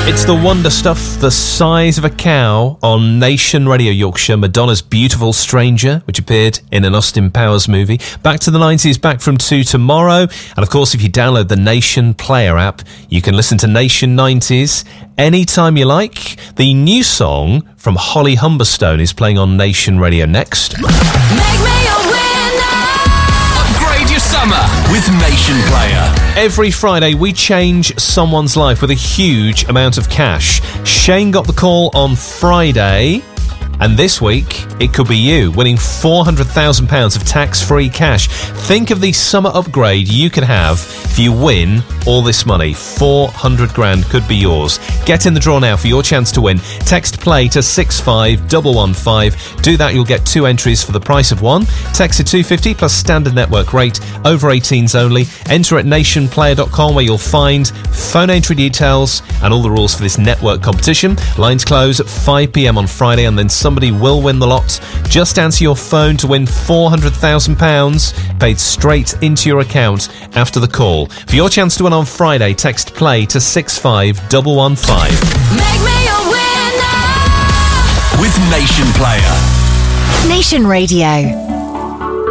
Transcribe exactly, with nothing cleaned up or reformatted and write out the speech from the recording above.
It's the wonder stuff, the size of a cow, on Nation Radio Yorkshire. Madonna's Beautiful Stranger, which appeared in an Austin Powers movie. Back to the nineties, back from two tomorrow. And of course, if you download the Nation Player app, you can listen to Nation nineties anytime you like. The new song from Holly Humberstone is playing on Nation Radio next. Make me a winner. Upgrade your summer with Nation Player. Every Friday, we change someone's life with a huge amount of cash. Shane got the call on Friday, and this week, it could be you, winning four hundred thousand pounds of tax-free cash. Think of the summer upgrade you could have if you win all this money. four hundred grand could be yours. Get in the draw now for your chance to win. Text play to six five one one five. Do that, you'll get two entries for the price of one. Text to two fifty plus standard network rate. Over eighteens only. Enter at nation player dot com where you'll find phone entry details and all the rules for this network competition. Lines close at five p.m. on Friday, and then somebody will win the lot. Just answer your phone to win four hundred thousand pounds paid straight into your account after the call. For your chance to win on Friday, text play to six five one one five. Make me a winner. With Nation Player. Nation Radio.